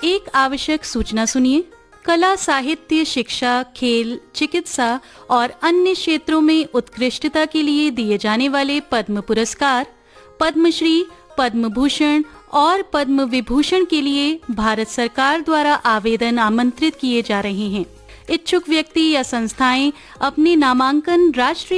एक आवश्यक सूचना सुनिए। कला, साहित्य, शिक्षा, खेल, चिकित्सा और अन्य क्षेत्रों में उत्कृष्टता के लिए दिए जाने वाले पद्म पुरस्कार, पद्मश्री, पद्म भूषण और पद्म विभूषण के लिए भारत सरकार द्वारा आवेदन आमंत्रित किए जा रहे हैं। इच्छुक व्यक्ति या संस्थाएं अपने नामांकन राष्ट्रीय